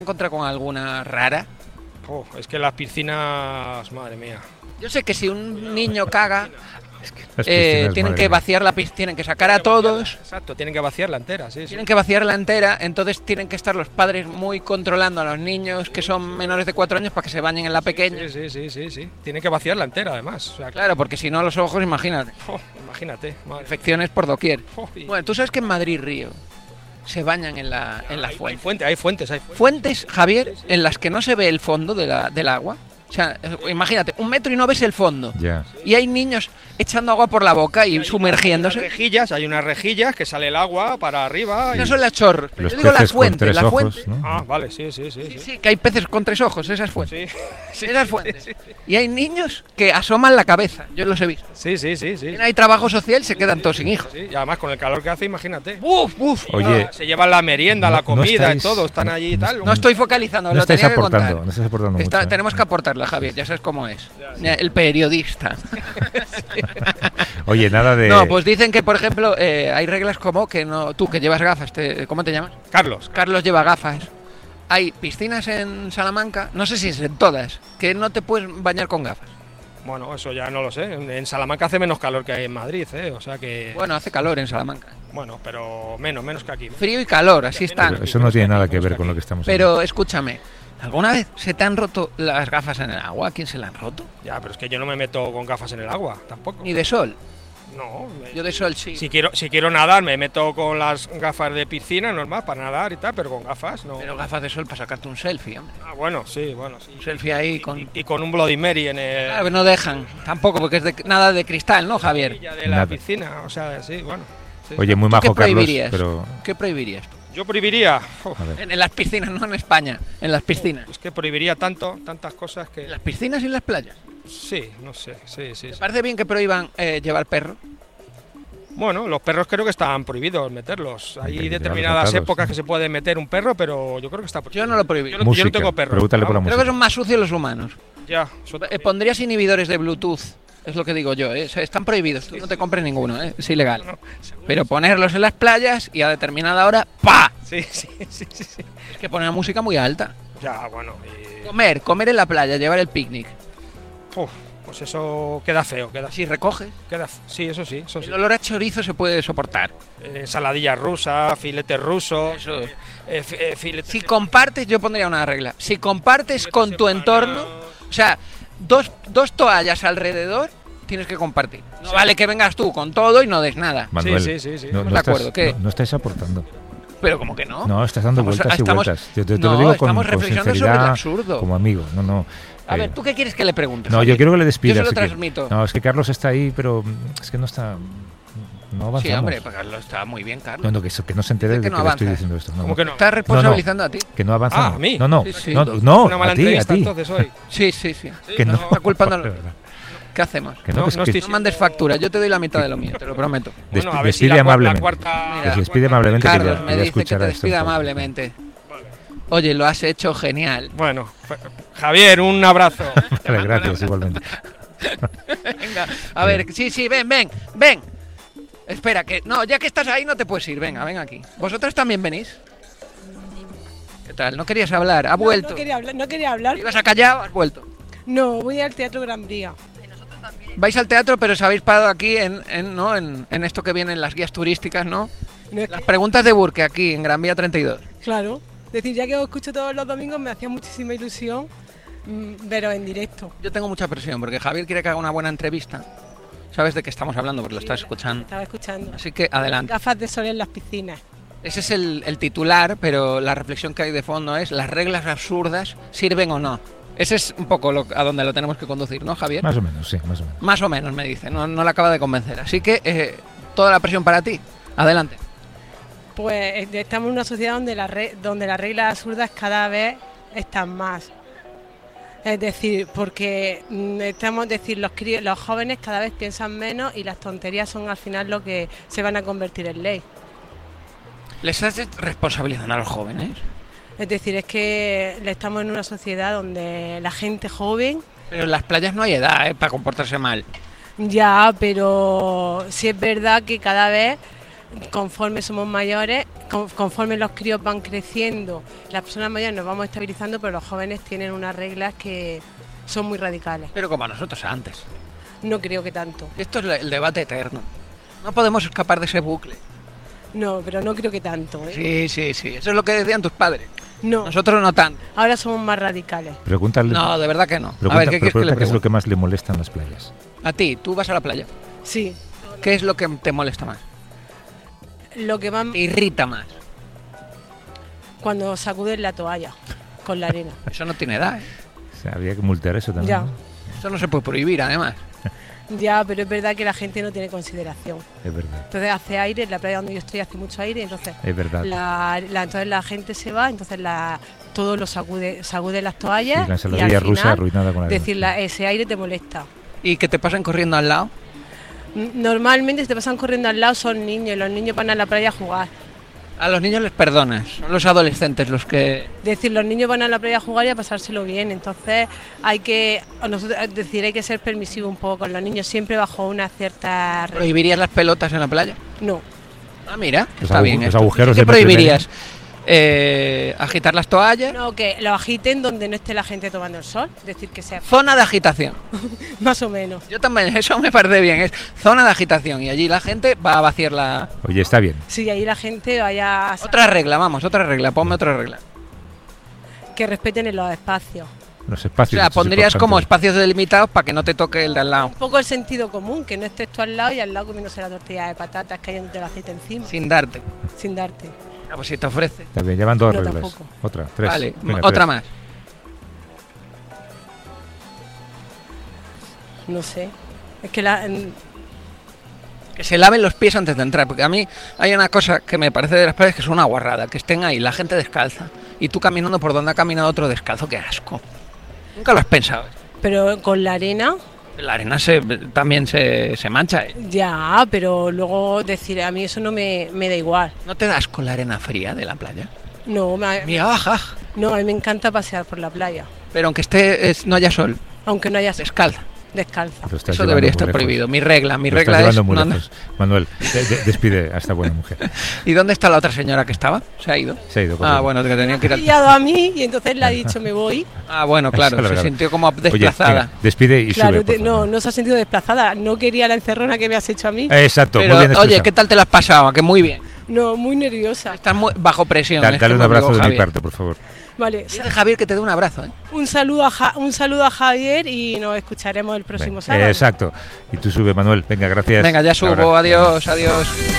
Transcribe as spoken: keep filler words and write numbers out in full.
¿Encontrar con alguna rara? Oh, es que las piscinas, madre mía. Yo sé que si un niño caga, Es que eh, piscinas, tienen madre que mía. vaciar la piscina, tienen que sacar a todos, Exacto, tienen que vaciarla entera, sí, sí. tienen que vaciarla entera, entonces tienen que estar los padres muy controlando a los niños que son menores de cuatro años para que se bañen en la pequeña. Sí, sí, sí, sí, sí. Tienen que vaciarla entera, además. O sea, Claro, porque si no los ojos, imagínate, oh, imagínate, madre. infecciones por doquier. Oh, y- Bueno, tú sabes que en Madrid Río se bañan en la, en la hay, hay fuente. fuentes, hay fuentes, hay fuentes. Fuentes, Javier, en las que no se ve el fondo de la, del agua. O sea, imagínate, un metro y no ves el fondo. Ya. Y hay niños echando agua por la boca y Hay sumergiéndose. unas rejillas, hay unas rejillas que sale el agua para arriba. y- No son las chorros. pero Los yo digo peces las fuentes, con tres la ojos, fuente. ¿no? Ah, vale, sí, sí, sí. Sí, sí. sí, que hay peces con tres ojos, esas fuentes. Sí, Esas fuentes. Y hay niños que asoman la cabeza, yo los he visto. sí, sí, sí, sí. Hay trabajo social, se quedan todos sin hijos. Sí, y además con el calor que hace, imagínate. ¡Uf, uf! Oye, Se llevan la merienda, no- la no comida y estáis- todo, están allí y no- tal. No estoy focalizando, no lo estáis tenía que aportando, contar. no estáis aportando Está- mucho. ¿eh? tenemos que aportarla, Javier, ya sabes cómo es. El periodista. Oye, nada de... No, pues dicen que, por ejemplo, eh, hay reglas como que no. Tú que llevas gafas, te- ¿cómo te llamas? Carlos, Carlos lleva gafas. Hay piscinas en Salamanca, no sé si es en todas, que no te puedes bañar con gafas. bueno, eso ya no lo sé. En en Salamanca hace menos calor que hay en Madrid, ¿eh? O sea que. Bueno, hace calor en Salamanca. Bueno, pero menos, menos que aquí. Frío y calor, así están. Pero eso no tiene nada que ver con lo que estamos Pero escúchame, ¿alguna vez se te han roto las gafas en el agua? ¿A quién se le han roto? Ya, pero es que yo no me meto con gafas en el agua, tampoco. Ni de sol. No. me- Yo de sol sí. Si quiero, si quiero nadar, me meto con las gafas de piscina, normal, para nadar y tal, pero con gafas no. Pero gafas de sol para sacarte un selfie, hombre. Ah, bueno, sí, bueno, sí. Un selfie ahí con... Y, y con un Bloody Mary en el. Claro, no dejan, tampoco, porque es de, nada de cristal, ¿no, Javier? orilla de la Nada. piscina, o sea, sí, bueno. sí. Oye, muy ¿Tú majo, qué Carlos, prohibirías? pero... ¿Qué prohibirías tú? Yo prohibiría. uf, A ver. En, en las piscinas, no en España, en las piscinas. es que prohibiría tanto, tantas cosas que. ¿En las piscinas y en las playas? Sí, no sé, sí, sí. ¿Te sí. parece bien que prohíban eh, llevar perro? Bueno, los perros creo que están prohibidos meterlos. Hay que Hay llevarlos determinadas atados, épocas ¿no? que se puede meter un perro, pero yo creo que está prohibido. Yo no lo prohibí. Yo no, yo Música. no tengo perro. Pregúntale por la Vamos, Creo que son más sucios los humanos. Ya, eso- Eh, pondrías inhibidores de Bluetooth, es lo que digo yo. ¿eh? O sea, están prohibidos, tú no te compres ninguno, ¿eh? Es ilegal. no, seguro. Pero ponerlos en las playas y a determinada hora, ¡pa! Sí, sí, sí, sí, sí. Es que poner música muy alta. Ya, bueno. y- Comer, comer en la playa, llevar el picnic. Uf, pues eso queda feo, queda, Si recoges, queda f- sí, eso sí, eso sí. el olor a chorizo se puede soportar. Eh, ensaladilla rusa, filete ruso, Eso. eh, fi- eh, filete- Si compartes, yo pondría una regla. Si compartes con tu entorno, o sea, dos, dos toallas alrededor, tienes que compartir. No vale que vengas tú con todo y no des nada. Manuel, sí, sí, sí. no, Estamos no de estás, acuerdo, ¿qué? no, no estáis aportando. Pero como que no. No, estás dando Estamos- vueltas y estamos- vueltas. Yo te, te no, lo digo con, estamos con reflexionando sobre el sinceridad, absurdo. como amigo. No, no. A eh, ver, ¿tú qué quieres que le preguntes? No, Javier? yo quiero que le despidas. Yo se lo si quieres. transmito. No, es que Carlos está ahí, pero mm, es que no está... No avanzamos. Sí, hombre, pues Carlos está muy bien, Carlos. No, no, que, eso- que no se entere Dice de que que, no le estoy avanzas. diciendo esto. No, ¿Cómo no. que no? Estás responsabilizando a ti. Que no avanzamos. Ah, ¿a mí? No, no, Sí, sí. no, no, Una mala a ti, a entrevista ti. entonces hoy. Sí, sí, sí. Que no. Está culpando- De verdad. ¿Qué hacemos? Que no, No, que es no que- estoy- No mandes factura, yo te doy la mitad de lo mío, te lo prometo. Despi- Bueno, a ver si despide la, cua- la amablemente. cuarta. Mira, que se despide amablemente. que Carlos ya- me que ya dice que te escuchará esto despida un poco. amablemente. Oye, lo has hecho genial. Bueno, f- Javier, un abrazo. Vale, gracias, igualmente. Venga, a ver, sí, sí, ven, ven, ven. Espera, que no, ya que estás ahí no te puedes ir, venga, ven aquí. ¿Vosotras también venís? ¿Qué tal? ¿No querías hablar? ¿Ha No, vuelto? No, quería hablar, no quería hablar. ¿Ibas a callar o has vuelto? No, voy al Teatro Gran Vía. Vais al teatro, pero os habéis parado aquí en, en, ¿no? en, en esto que vienen las guías turísticas, ¿no? No es Las que- preguntas de Burke aquí en Gran Vía treinta y dos. claro. Es decir, ya que os escucho todos los domingos, me hacía muchísima ilusión mm, veros en directo. Yo tengo mucha presión porque Javier quiere que haga una buena entrevista. ¿Sabes de qué estamos hablando? Porque lo estás escuchando. Estaba escuchando. Así que adelante. Gafas de sol en las piscinas. Ese es el, el titular, pero la reflexión que hay de fondo es ¿las reglas absurdas sirven o no? Ese es un poco lo, a donde lo tenemos que conducir, ¿no, Javier? Más o menos, sí, más o menos. Más o menos, me dice. No, no le acaba de convencer. Así que eh, toda la presión para ti. Adelante. Pues eh, estamos en una sociedad donde, la re- donde las reglas absurdas cada vez están más. Es decir, porque mm, estamos, es decir, los, cri- los jóvenes cada vez piensan menos y las tonterías son al final lo que se van a convertir en ley. ¿Les estás responsabilizando a los jóvenes? Es decir, es que estamos en una sociedad donde la gente joven, Pero en las playas no hay edad, ¿eh? Para comportarse mal. ya, pero sí es verdad que cada vez, conforme somos mayores, con- conforme los críos van creciendo, las personas mayores nos vamos estabilizando, pero los jóvenes tienen unas reglas que son muy radicales. Pero como nosotros antes. No creo que tanto. Esto es la- el debate eterno. No podemos escapar de ese bucle. No, pero no creo que tanto. ¿eh? Sí, sí, sí. Eso es lo que decían tus padres. No, Nosotros no tanto. ahora somos más radicales. Pregúntale. No, de verdad que no. A pregunta- ver, ¿qué pero quieres que le pregunta qué es lo pregunte? que más le molesta en las playas. A ti, tú vas a la playa. Sí. ¿Qué es lo que te molesta más? Lo que más Te irrita más. cuando sacuden la toalla con la arena. Eso no tiene edad, ¿eh? O sea, habría que multar eso también. Ya. ¿no? Eso no se puede prohibir, además. Ya, pero es verdad que la gente no tiene consideración. Es verdad. Entonces hace aire, en la playa donde yo estoy hace mucho aire, entonces Es verdad. la, la- entonces la gente se va, entonces la, todo lo sacude, sacude las Sí, toallas la y ensaladilla al rusa final, arruinada con la arena. decir, la- ese aire te molesta. Y que te pasen corriendo al lado. N- Normalmente si te pasan corriendo al lado son niños, y los niños van a la playa a jugar. A los niños les perdonas. Son los adolescentes los que... Es decir, los niños van a la playa a jugar y a pasárselo bien, entonces hay que, a nosotros, es decir, hay que ser permisivo un poco con los niños, siempre bajo una cierta... re- ¿Prohibirías las pelotas en la playa? No, Ah, mira, Los está agu- bien. los esto. agujeros ¿Qué de metro y prohibirías? Eh, agitar las toallas. no, que lo agiten donde no esté la gente tomando el sol, es decir, que sea Zona de agitación. más o menos. Yo también, eso me parece bien. Es zona de agitación y allí la gente va a vaciar la... Oye, está bien. Sí, ahí la gente vaya a sa- Otra regla, vamos, otra regla. Ponme otra regla. que respeten en los espacios. Los O espacios. sea, esto es pondrías como importante. espacios delimitados para que no te toque el de al lado. Un poco el sentido común, que no estés tú al lado y al lado comiéndose la tortilla de patatas cayéndote el aceite encima, Sin darte. sin darte. Ah, pues si te ofrece. Está bien, llevan dos No, reglas. tampoco. Otra, tres. Vale, Venga, otra tres. más. No sé. Es que la, en- Que se laven los pies antes de entrar, porque a mí hay una cosa que me parece de las playas que es una guarrada, que estén ahí la gente descalza y tú caminando por donde ha caminado otro descalzo, qué asco. Nunca lo has pensado. pero con la arena, La arena se, también se, se mancha, ¿eh? ya, pero luego decir, a mí eso no me, me da igual. ¿No te das con la arena fría de la playa? No, me, Mira, baja. no, a mí me encanta pasear por la playa, Pero aunque esté, es- no haya sol, aunque no haya descalza. descalza. Lo estás Eso llevando debería muy estar lejos. prohibido. Mi regla, mi Lo estás regla es... llevando muy no, no. lejos. Manuel, de- de- despide a esta buena mujer. ¿Y dónde está la otra señora que estaba? ¿Se ha ido? Se ha ido. Ah, corriendo. bueno, que tenía que ir Ha al... pillado a mí y entonces le ha dicho me voy. Ah, bueno, claro, Eso, la se verdad. sintió como Oye, desplazada. venga, despide y Claro, sube. por te- no, favor. no se ha sentido desplazada. No quería la encerrona que me has hecho a mí. Exacto, Pero, muy bien oye, expresado. ¿qué tal te la has pasado? Que muy bien. No, muy nerviosa. Estás muy bajo presión. Dale, es dale que un mi amigo abrazo de mi Javier. parte, por favor. Vale, Dile a Javier que te dé un abrazo, ¿eh? un saludo a Ja- un saludo a Javier y nos escucharemos el próximo Venga, sábado. Exacto. Y tú sube, Manuel. Venga, gracias. Venga, ya Ahora. subo. Adiós, adiós.